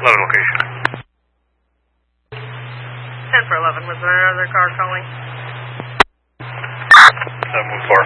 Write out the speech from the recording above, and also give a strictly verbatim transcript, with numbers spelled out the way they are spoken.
eleven location. ten for eleven, was there another car calling? seven one four.